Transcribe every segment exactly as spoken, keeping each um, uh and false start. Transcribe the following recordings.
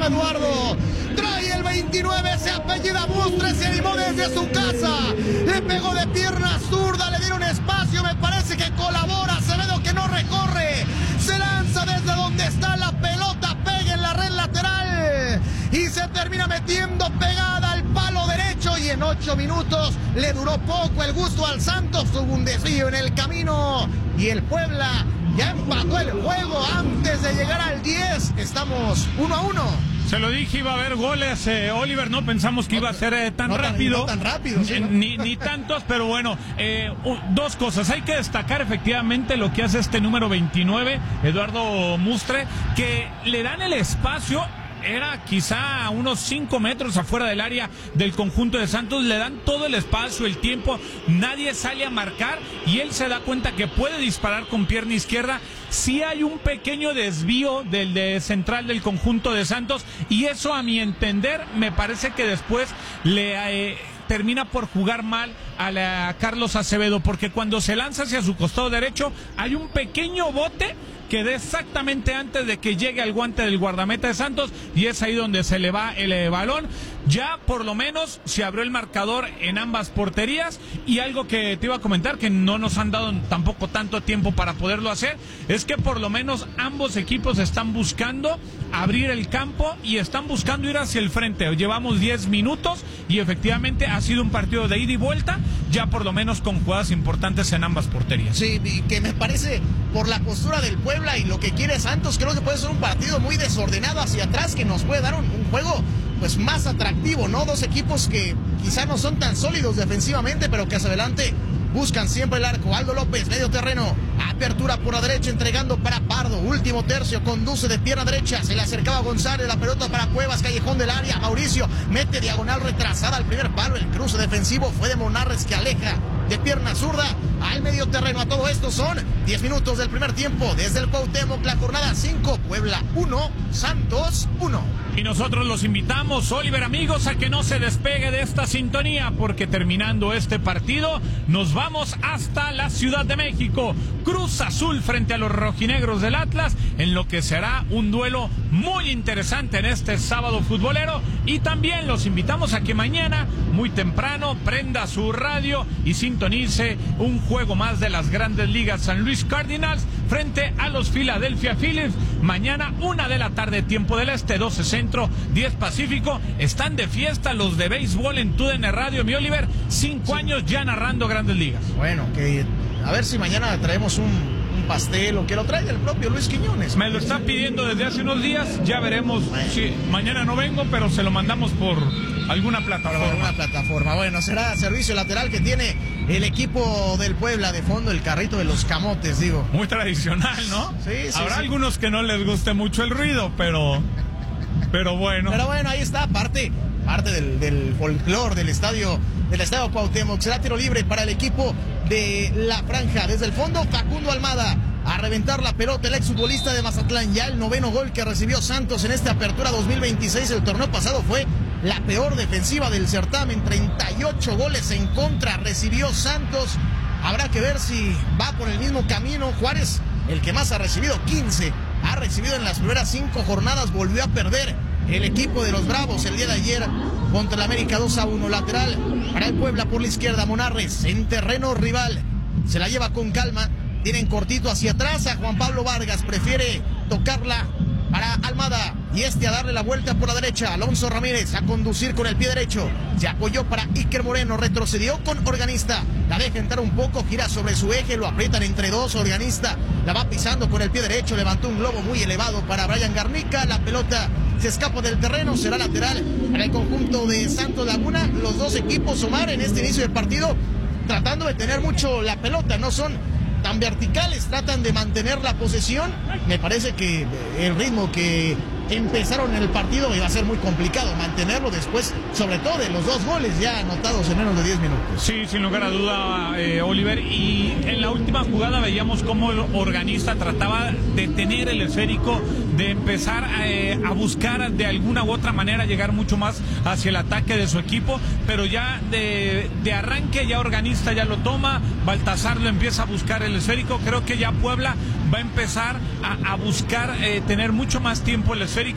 Eduardo. Trae el veintinueve, se apellida Mustre, se animó desde su casa. Le pegó de pierna zurda, le dieron espacio, me parece que colabora. Acevedo que no recorre. Se lanza desde donde está la pelota, pega en la red lateral. Y se termina metiendo pegada al palo derecho. Y en ocho minutos le duró poco el gusto al Santos. Hubo un desvío en el camino. Y el Puebla ya empató el juego antes de llegar al diez. Estamos uno a uno. Se lo dije, iba a haber goles, eh, Oliver, no pensamos que iba a ser eh, tan no rápido. Tan, no tan rápido, ¿sí, no? Ni, ni tantos, pero bueno, eh, uh, dos cosas. Hay que destacar efectivamente lo que hace este número veintinueve, Eduardo Mustre, que le dan el espacio. Era quizá a unos cinco metros afuera del área del conjunto de Santos, le dan todo el espacio, el tiempo, nadie sale a marcar y él se da cuenta que puede disparar con pierna izquierda. Sí hay un pequeño desvío del de central del conjunto de Santos y eso, a mi entender, me parece que después le eh, termina por jugar mal a, la, a Carlos Acevedo, porque cuando se lanza hacia su costado derecho hay un pequeño bote que da exactamente antes de que llegue al guante del guardameta de Santos y es ahí donde se le va el eh, balón. Ya por lo menos se abrió el marcador en ambas porterías y algo que te iba a comentar, que no nos han dado tampoco tanto tiempo para poderlo hacer, es que por lo menos ambos equipos están buscando abrir el campo y están buscando ir hacia el frente. Llevamos diez minutos y efectivamente ha sido un partido de ida y vuelta, ya por lo menos con jugadas importantes en ambas porterías. Sí, que me parece, por la postura del Puebla y lo que quiere Santos, creo que puede ser un partido muy desordenado hacia atrás, que nos puede dar un, un juego pues más atractivo, ¿no? Dos equipos que quizá no son tan sólidos defensivamente, pero que hacia adelante buscan siempre el arco. Aldo López, medio terreno, apertura por la derecha, entregando para Pardo, último tercio, conduce de pierna derecha, se le acercaba González, la pelota para Cuevas, callejón del área, Mauricio mete diagonal retrasada al primer palo, el cruce defensivo fue de Monarres que aleja de pierna zurda al medio terreno. A todo esto son diez minutos del primer tiempo desde el Cuauhtémoc, la jornada cinco, Puebla uno, Santos uno. Y nosotros los invitamos, Oliver, amigos, a que no se despegue de esta sintonía, porque terminando este partido nos vamos hasta la Ciudad de México. Cruz Azul frente a los rojinegros del Atlas, en lo que será un duelo muy interesante en este sábado futbolero. Y también los invitamos a que mañana, muy temprano, prenda su radio y sintonice un juego más de las Grandes Ligas. San Luis Cardinals frente a los Philadelphia Phillies. Mañana, una de la tarde, tiempo del este, doce centro, diez pacífico. Están de fiesta los de béisbol en T U D N Radio, mi Oliver. Cinco sí. años ya narrando Grandes Ligas. Bueno, que a ver si mañana traemos un, un pastel o que lo traiga el propio Luis Quiñones. Me lo está pidiendo desde hace unos días. Ya veremos. Bueno. Si mañana no vengo, pero se lo mandamos por alguna plataforma. Por alguna plataforma. Bueno, será servicio lateral que tiene el equipo del Puebla de fondo, el carrito de los camotes, digo. Muy tradicional, ¿no? Sí, sí. Habrá sí. algunos que no les guste mucho el ruido, pero pero bueno. Pero bueno, ahí está, parte, parte del, del folclore del estadio, del estadio Cuauhtémoc. Será tiro libre para el equipo de la franja. Desde el fondo, Facundo Almada a reventar la pelota, el exfutbolista de Mazatlán. Ya el noveno gol que recibió Santos en esta apertura dos mil veintiséis. El torneo pasado fue la peor defensiva del certamen, treinta y ocho goles en contra recibió Santos. Habrá que ver si va por el mismo camino. Juárez, el que más ha recibido, quince ha recibido en las primeras cinco jornadas. Volvió a perder el equipo de los Bravos el día de ayer contra el América, dos a uno. Lateral para el Puebla por la izquierda, Monarres en terreno rival, se la lleva con calma, tienen cortito hacia atrás a Juan Pablo Vargas, prefiere tocarla para Almada y este a darle la vuelta por la derecha. Alonso Ramírez a conducir con el pie derecho, se apoyó para Iker Moreno, retrocedió con Organista, la deja entrar un poco, gira sobre su eje, lo aprietan entre dos. Organista la va pisando con el pie derecho, levantó un globo muy elevado para Brian Garnica, la pelota se escapa del terreno, será lateral para el conjunto de Santos Laguna. Los dos equipos, Omar, en este inicio del partido tratando de tener mucho la pelota, no son tan verticales, tratan de mantener la posesión. Me parece que el ritmo que empezaron en el partido iba a ser muy complicado mantenerlo después, sobre todo de los dos goles ya anotados en menos de diez minutos. Sí, sin lugar a duda, eh, Oliver, y en la última jugada veíamos cómo el Organista trataba de tener el esférico, de empezar eh, a buscar de alguna u otra manera llegar mucho más hacia el ataque de su equipo, pero ya de, de arranque ya Organista ya lo toma, Baltazar lo empieza a buscar el esférico. Creo que ya Puebla va a empezar a, a buscar eh, tener mucho más tiempo el esférico,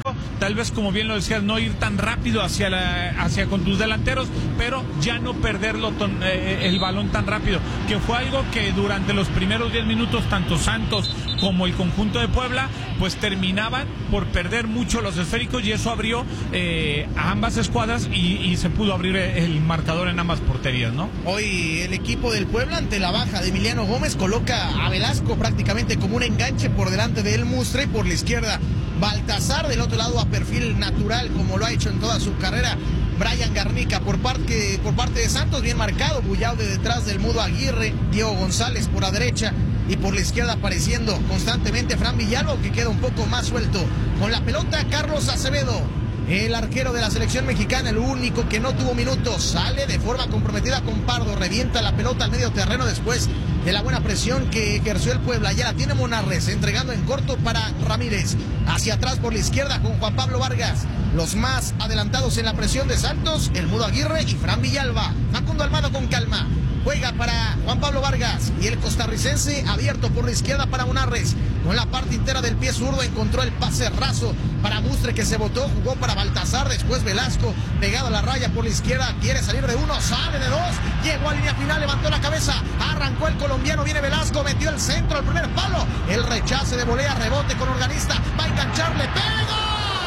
tal vez como bien lo decías, no ir tan rápido hacia, la, hacia con tus delanteros, pero ya no perderlo ton, eh, el balón tan rápido, que fue algo que durante los primeros diez minutos tanto Santos como el conjunto de Puebla pues terminaban por perder mucho los esféricos, y eso abrió eh, a ambas escuadras y, y se pudo abrir el marcador en ambas porterías, ¿no? Hoy el equipo del Puebla, ante la baja de Emiliano Gómez, coloca a Velasco prácticamente como un enganche por delante de El Mustre, y por la izquierda Baltazar, del otro lado a perfil natural como lo ha hecho en toda su carrera Brian Garnica. Por parte, por parte de Santos, bien marcado Bullaude detrás del Mudo Aguirre, Diego González por la derecha, y por la izquierda apareciendo constantemente Fran Villalba, que queda un poco más suelto. Con la pelota Carlos Acevedo, el arquero de la selección mexicana, el único que no tuvo minutos, sale de forma comprometida con Pardo, revienta la pelota al medio terreno después de la buena presión que ejerció el Puebla. Ya la tiene Monarres, entregando en corto para Ramírez. Hacia atrás por la izquierda con Juan Pablo Vargas. Los más adelantados en la presión de Santos, el Mudo Aguirre y Fran Villalba. Facundo Almada con calma. Juega para Juan Pablo Vargas, y el costarricense abierto por la izquierda para Monarres. Con la parte entera del pie zurdo encontró el pase raso para Mustre, que se botó, jugó para Baltazar, después Velasco pegado a la raya por la izquierda, quiere salir de uno, sale de dos, llegó a línea final, levantó la cabeza, arrancó el colombiano, viene Velasco, metió el centro al primer palo, el rechace de volea, rebote con Organista, va a engancharle, pega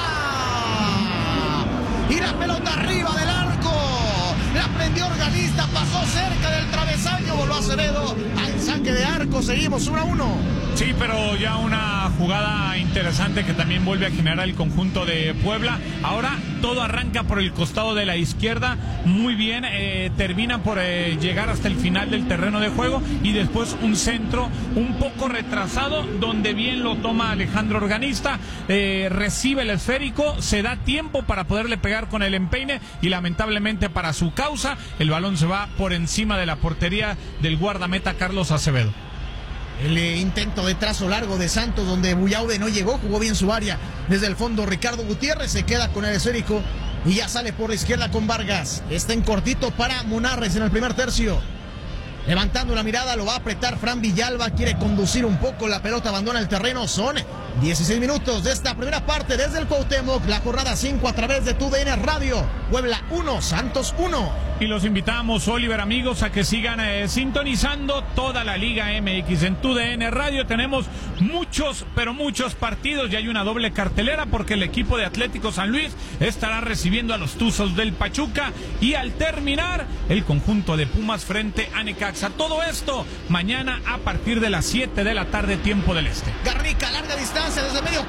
y la pelota arriba del arco. La prendió Organista, pasó cerca del travesaño, voló Acevedo al saque de arco. Seguimos uno a uno. Sí, pero ya una jugada interesante que también vuelve a generar el conjunto de Puebla. Ahora todo arranca por el costado de la izquierda, muy bien, eh, termina por eh, llegar hasta el final del terreno de juego, y después un centro un poco retrasado donde bien lo toma Alejandro Organista, eh, recibe el esférico, se da tiempo para poderle pegar con el empeine, y lamentablemente para su causa el balón se va por encima de la portería del guardameta Carlos Acevedo. El eh, intento de trazo largo de Santos, donde Bullaude no llegó, jugó bien su área. Desde el fondo Ricardo Gutiérrez se queda con el esférico y ya sale por la izquierda con Vargas. Está en cortito para Monarres en el primer tercio. Levantando la mirada, lo va a apretar Fran Villalba, quiere conducir un poco, la pelota abandona el terreno. Son dieciséis minutos de esta primera parte desde el Cuauhtémoc, la jornada cinco a través de tu D N Radio. Puebla uno, Santos uno. Y los invitamos, Oliver, amigos, a que sigan eh, sintonizando toda la Liga M X en tu D N Radio. Tenemos muchos, pero muchos partidos, y hay una doble cartelera porque el equipo de Atlético San Luis estará recibiendo a los Tuzos del Pachuca, y al terminar el conjunto de Pumas frente a Necaxa. Todo esto mañana a partir de las siete de la tarde, tiempo del este. Garnica, larga distancia desde el medio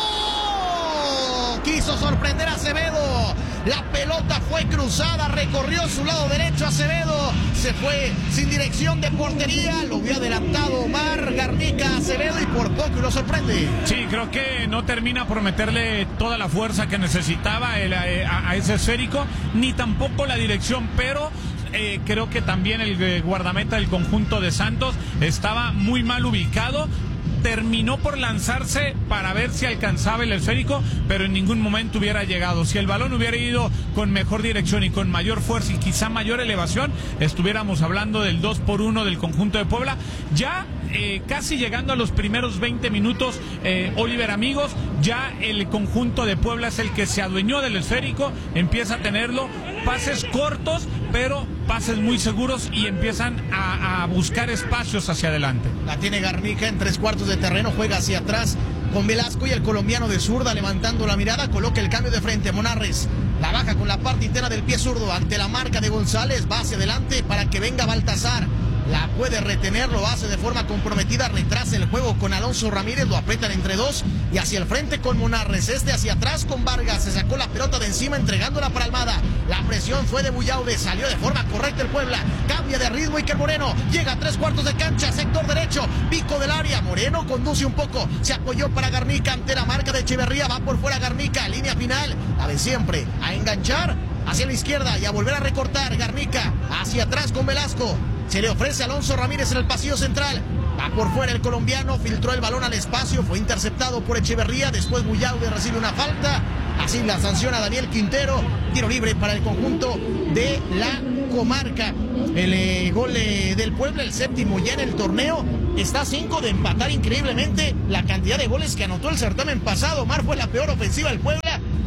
campo. Quiso sorprender a Acevedo. La pelota fue cruzada, recorrió su lado derecho Acevedo. Se fue sin dirección de portería. Lo había adelantado Omar Garnica Acevedo, y por poco lo sorprende. Sí, creo que no termina por meterle toda la fuerza que necesitaba el, a, a ese esférico, ni tampoco la dirección, pero Eh, creo que también el eh, guardameta del conjunto de Santos estaba muy mal ubicado. Terminó por lanzarse para ver si alcanzaba el esférico, pero en ningún momento hubiera llegado. Si el balón hubiera ido con mejor dirección y con mayor fuerza y quizá mayor elevación, estuviéramos hablando del dos por uno del conjunto de Puebla. Ya eh, casi llegando a los primeros veinte minutos, eh, Oliver, amigos, ya el conjunto de Puebla es el que se adueñó del esférico, empieza a tenerlo, pases cortos, pero pases muy seguros, y empiezan a, a buscar espacios hacia adelante. La tiene Garnica en tres cuartos de terreno, juega hacia atrás con Velasco, y el colombiano de zurda, levantando la mirada, coloca el cambio de frente. Monarres la baja con la parte interna del pie zurdo ante la marca de González, va hacia adelante para que venga Baltazar. La puede retener, lo hace de forma comprometida, retrasa el juego con Alonso Ramírez, lo apretan entre dos, y hacia el frente con Monarres, este hacia atrás con Vargas, se sacó la pelota de encima entregándola para Almada. La presión fue de Bullaude, salió de forma correcta el Puebla, cambia de ritmo Iker Moreno, llega a tres cuartos de cancha, sector derecho, pico del área, Moreno conduce un poco, se apoyó para Garnica ante la marca de Echeverría, va por fuera Garnica, línea final, la de siempre, a enganchar hacia la izquierda y a volver a recortar. Garnica hacia atrás con Velasco, se le ofrece a Alonso Ramírez en el pasillo central. Va por fuera el colombiano, filtró el balón al espacio, fue interceptado por Echeverría, después Bullaude recibe una falta, así la sanciona Daniel Quintero, tiro libre para el conjunto de la comarca. El eh, gol eh, del Puebla, el séptimo ya en el torneo, está a cinco de empatar increíblemente la cantidad de goles que anotó el certamen pasado. Omar, fue la peor ofensiva del Puebla,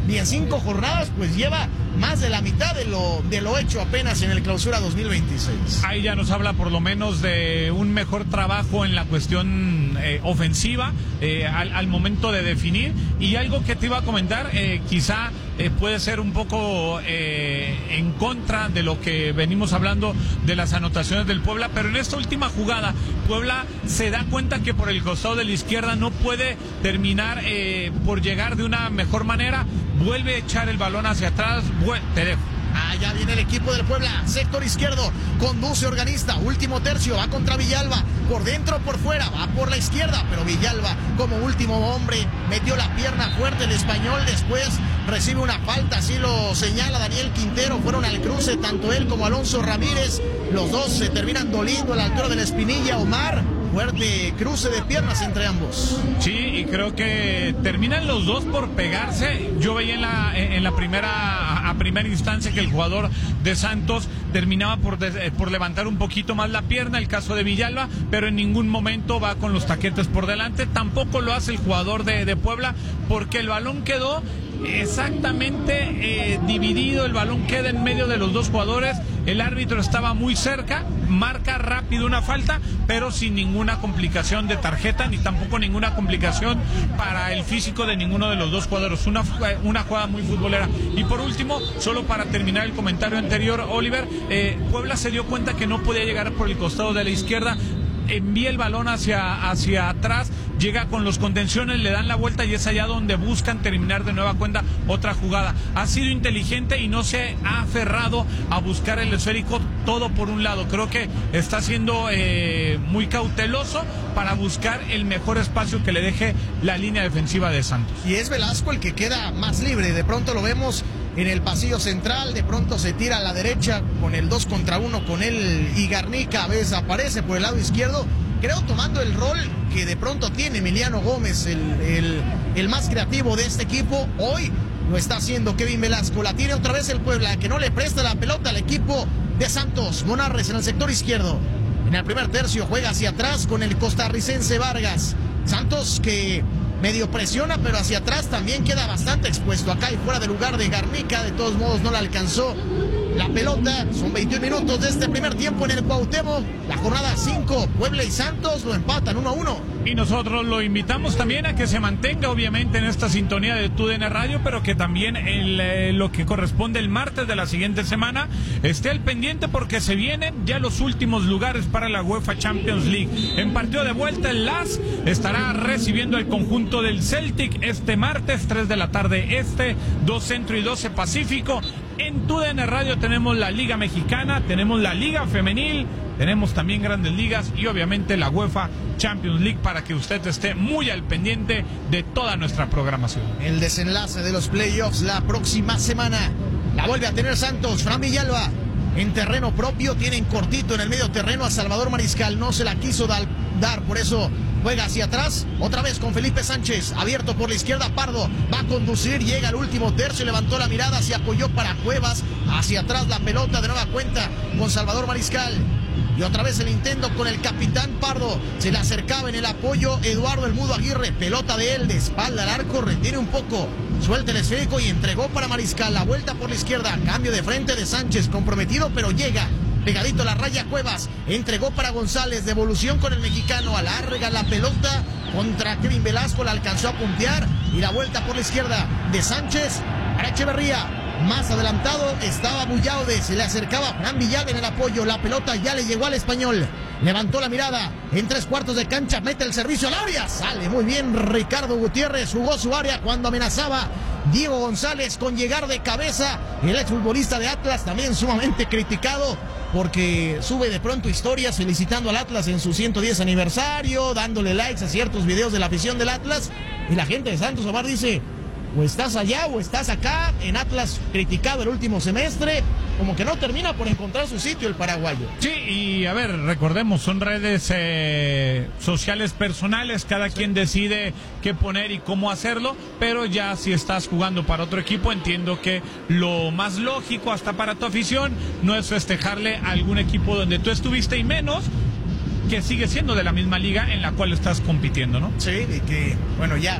ni en cinco jornadas, pues lleva más de la mitad de lo, de lo hecho apenas en el Clausura dos mil veintiséis. Ahí ya nos habla por lo menos de un mejor trabajo en la cuestión eh, ofensiva eh, al, al momento de definir. Y algo que te iba a comentar, eh, quizá eh, puede ser un poco eh, en contra de lo que venimos hablando de las anotaciones del Puebla, pero en esta última jugada Puebla se da cuenta que por el costado de la izquierda no puede terminar eh, por llegar de una mejor manera, vuelve a echar el balón hacia atrás. Bueno, te dejo. Ah, ya viene el equipo del Puebla, sector izquierdo, conduce Organista, último tercio, va contra Villalba, por dentro, por fuera, va por la izquierda, pero Villalba como último hombre metió la pierna fuerte el español, después recibe una falta, así lo señala Daniel Quintero, fueron al cruce tanto él como Alonso Ramírez, los dos se terminan doliendo a la altura de la espinilla. Omar, fuerte cruce de piernas entre ambos. Sí, y creo que terminan los dos por pegarse. Yo veía en la, en la primera, a primera instancia que el jugador de Santos terminaba por, de, por levantar un poquito más la pierna, el caso de Villalba, pero en ningún momento va con los taquetes por delante. Tampoco lo hace el jugador de, de Puebla, porque el balón quedó exactamente eh, dividido, el balón queda en medio de los dos jugadores, el árbitro estaba muy cerca, marca rápido una falta, pero sin ninguna complicación de tarjeta, ni tampoco ninguna complicación para el físico de ninguno de los dos jugadores, una, una jugada muy futbolera. Y por último, solo para terminar el comentario anterior, Oliver, eh, Puebla se dio cuenta que no podía llegar por el costado de la izquierda, envía el balón hacia, hacia atrás, llega con los contenciones, le dan la vuelta y es allá donde buscan terminar de nueva cuenta otra jugada. Ha sido inteligente y no se ha aferrado a buscar el esférico todo por un lado. Creo que está siendo eh, muy cauteloso para buscar el mejor espacio que le deje la línea defensiva de Santos. Y es Velasco el que queda más libre, de pronto lo vemos en el pasillo central, de pronto se tira a la derecha con el dos contra uno con él y Garnica a veces aparece por el lado izquierdo, creo tomando el rol que de pronto tiene Emiliano Gómez, el, el, el más creativo de este equipo. Hoy lo está haciendo Kevin Velasco, la tiene otra vez el Puebla, que no le presta la pelota al equipo de Santos. Monarres en el sector izquierdo, en el primer tercio juega hacia atrás con el costarricense Vargas. Santos que medio presiona, pero hacia atrás también queda bastante expuesto. Acá y fuera de lugar de Garnica, de todos modos no la alcanzó la pelota. Son veintiún minutos de este primer tiempo en el Cuauhtémoc. La jornada cinco, Puebla y Santos lo empatan uno a uno. Y nosotros lo invitamos también a que se mantenga obviamente en esta sintonía de Tu D N Radio, pero que también el, eh, lo que corresponde el martes de la siguiente semana esté al pendiente, porque se vienen ya los últimos lugares para la UEFA Champions League. En partido de vuelta, el L A S estará recibiendo el conjunto del Celtic este martes, tres de la tarde este, dos centro y doce pacífico. En Tu D N Radio tenemos la Liga Mexicana, tenemos la Liga Femenil, tenemos también Grandes Ligas y obviamente la UEFA Champions League, para que usted esté muy al pendiente de toda nuestra programación. El desenlace de los playoffs la próxima semana la vuelve a tener Santos. Fran Villalba en terreno propio, tienen cortito en el medio terreno a Salvador Mariscal, no se la quiso dar, dar por eso juega hacia atrás, otra vez con Felipe Sánchez, abierto por la izquierda. Pardo va a conducir, llega al último tercio, levantó la mirada, se apoyó para Cuevas, hacia atrás la pelota de nueva cuenta con Salvador Mariscal. Y otra vez el intento con el capitán Pardo, se le acercaba en el apoyo Eduardo El Mudo Aguirre, pelota de él, de espalda al arco, retiene un poco, suelta el esférico y entregó para Mariscal, la vuelta por la izquierda, cambio de frente de Sánchez, comprometido pero llega pegadito a la raya Cuevas, entregó para González, devolución con el mexicano, alarga la pelota contra Kevin Velasco, la alcanzó a puntear y la vuelta por la izquierda de Sánchez para Echeverría. Más adelantado estaba Bullaude, se le acercaba Fran Villalba en el apoyo, la pelota ya le llegó al español, levantó la mirada, en tres cuartos de cancha, mete el servicio al área, sale muy bien Ricardo Gutiérrez, jugó su área cuando amenazaba Diego González con llegar de cabeza, el exfutbolista de Atlas también sumamente criticado, porque sube de pronto historias felicitando al Atlas en su ciento diez aniversario, dándole likes a ciertos videos de la afición del Atlas, y la gente de Santos Omar dice, o estás allá o estás acá. En Atlas criticado el último semestre, como que no termina por encontrar su sitio el paraguayo. Sí, y a ver, recordemos, son redes eh, sociales personales, cada sí. quien decide qué poner y cómo hacerlo, pero ya si estás jugando para otro equipo, entiendo que lo más lógico hasta para tu afición no es festejarle a algún equipo donde tú estuviste, y menos que sigue siendo de la misma liga en la cual estás compitiendo, ¿no? Sí, y que, bueno, ya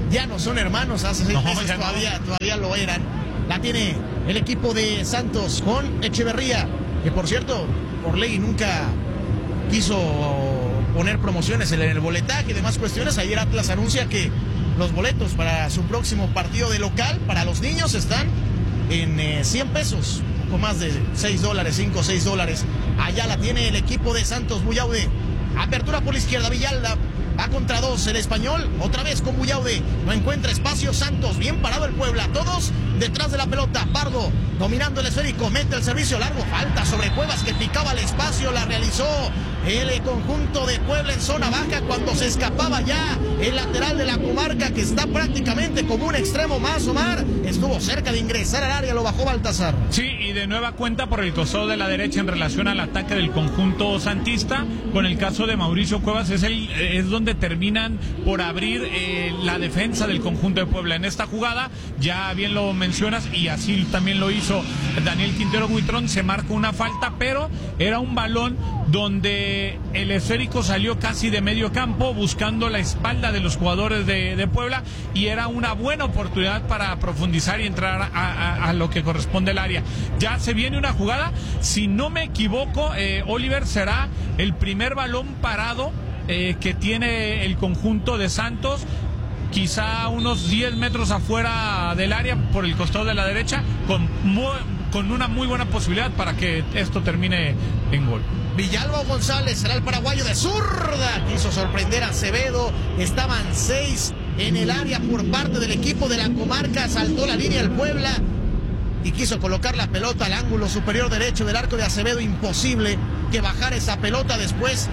ya no son hermanos, hace seis No, meses ya todavía, no. todavía lo eran. La tiene el equipo de Santos con Echeverría, que por cierto, por ley nunca quiso poner promociones en el boletaje y demás cuestiones. Ayer Atlas anuncia que los boletos para su próximo partido de local para los niños están en eh, cien pesos, con más de seis dólares, cinco o seis dólares. Allá la tiene el equipo de Santos. Buyaude, apertura por la izquierda, Villalda va contra dos, el español, otra vez con Buyaude, no encuentra espacio Santos, bien parado el Puebla, todos detrás de la pelota. Pardo dominando el esférico, mete el servicio largo, falta sobre Cuevas que picaba el espacio, la realizó el conjunto de Puebla en zona baja cuando se escapaba ya el lateral de la comarca, que está prácticamente como un extremo más. Omar estuvo cerca de ingresar al área, lo bajó Baltazar. Sí, y de nueva cuenta por el costado de la derecha en relación al ataque del conjunto santista. Con el caso de Mauricio Cuevas es, el, es donde terminan por abrir eh, la defensa del conjunto de Puebla en esta jugada. Ya bien lo mencionas y así también lo hizo Daniel Quintero Buitrón, se marca una falta, pero era un balón donde el esférico salió casi de medio campo buscando la espalda de los jugadores de, de Puebla, y era una buena oportunidad para profundizar y entrar a, a, a lo que corresponde al área. Ya se viene una jugada, si no me equivoco, eh, Oliver, será el primer balón parado eh, que tiene el conjunto de Santos, quizá unos diez metros afuera del área por el costado de la derecha, con, muy, con una muy buena posibilidad para que esto termine en gol. Villalba González será el paraguayo de zurda, quiso sorprender a Acevedo, estaban seis en el área por parte del equipo de la comarca, saltó la línea el Puebla y quiso colocar la pelota al ángulo superior derecho del arco de Acevedo, imposible que bajara esa pelota. Después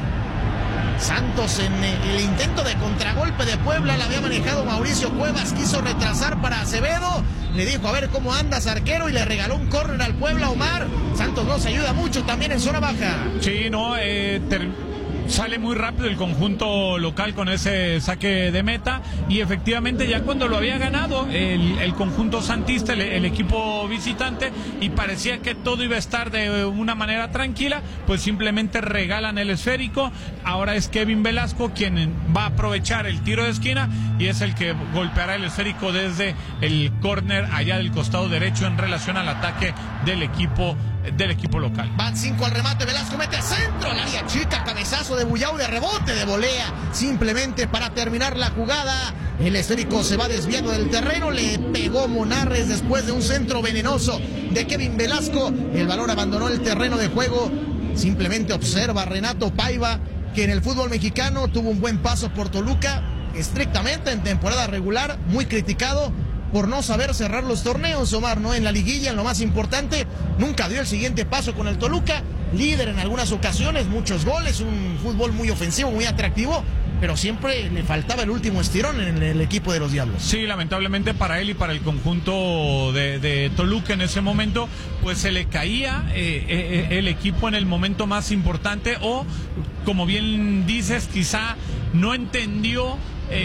Santos, en el intento de contragolpe de Puebla, la había manejado Mauricio Cuevas, quiso retrasar para Acevedo, le dijo a ver cómo andas, arquero, y le regaló un córner al Puebla. Omar, Santos no se ayuda mucho también en zona baja. Sí, no, eh, ter... sale muy rápido el conjunto local con ese saque de meta, y efectivamente ya cuando lo había ganado el, el conjunto santista, el, el equipo visitante, y parecía que todo iba a estar de una manera tranquila, pues simplemente regalan el esférico. Ahora es Kevin Velasco quien va a aprovechar el tiro de esquina y es el que golpeará el esférico desde el córner allá del costado derecho en relación al ataque del equipo del equipo local. Van cinco al remate, Velasco mete centro, al área chica, cabezazo de Buyaude, rebote de volea, simplemente para terminar la jugada. El esférico se va desviando del terreno, le pegó Monarres después de un centro venenoso de Kevin Velasco. El balón abandonó el terreno de juego. Simplemente observa Renato Paiva que en el fútbol mexicano tuvo un buen paso por Toluca, estrictamente en temporada regular, muy criticado por no saber cerrar los torneos, Omar, ¿no? En la liguilla, en lo más importante, nunca dio el siguiente paso con el Toluca, líder en algunas ocasiones, muchos goles, un fútbol muy ofensivo, muy atractivo, pero siempre le faltaba el último estirón en el equipo de los Diablos. Sí, lamentablemente para él y para el conjunto de, de Toluca en ese momento, pues se le caía eh, eh, el equipo en el momento más importante, o, como bien dices, quizá no entendió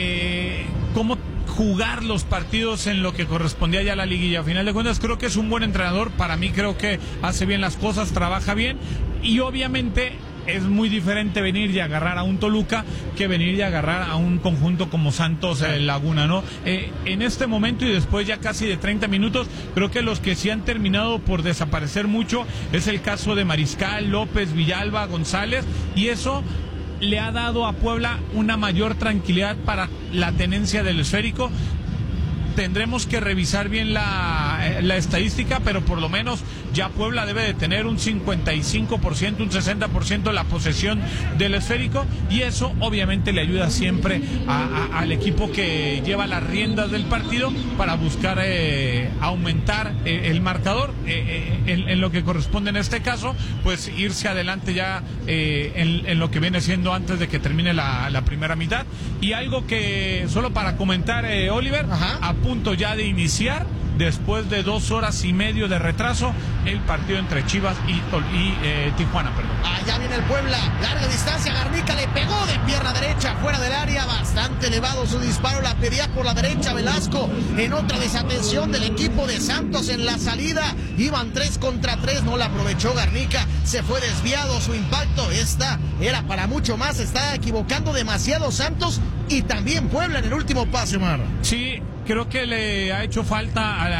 eh, cómo jugar los partidos en lo que correspondía ya a la liguilla. A final de cuentas creo que es un buen entrenador, para mí creo que hace bien las cosas, trabaja bien, y obviamente es muy diferente venir y agarrar a un Toluca que venir y agarrar a un conjunto como Santos eh, Laguna, ¿no? Eh, en este momento y después ya casi de treinta minutos, creo que los que sí han terminado por desaparecer mucho es el caso de Mariscal, López, Villalba, González, y eso le ha dado a Puebla una mayor tranquilidad para la tenencia del esférico. Tendremos que revisar bien la, la estadística, pero por lo menos ya Puebla debe de tener un cincuenta y cinco por ciento, un sesenta por ciento la posesión del esférico, y eso obviamente le ayuda siempre a, a, al equipo que lleva las riendas del partido para buscar eh, aumentar eh, el marcador eh, eh, en, en lo que corresponde en este caso, pues irse adelante ya eh, en, en lo que viene siendo antes de que termine la, la primera mitad. Y algo que solo para comentar, eh, Oliver, Ajá. a punto ya de iniciar, después de dos horas y medio de retraso, el partido entre Chivas y, y eh, Tijuana, perdón. Allá viene el Puebla, larga distancia, Garnica le pegó de pierna derecha fuera del área. área, bastante elevado su disparo, la pedía por la derecha Velasco, en otra desatención del equipo de Santos en la salida, iban tres contra tres, no la aprovechó Garnica, se fue desviado su impacto, esta era para mucho más, se está equivocando demasiado Santos y también Puebla en el último pase, Omar. Sí, creo que le ha hecho falta a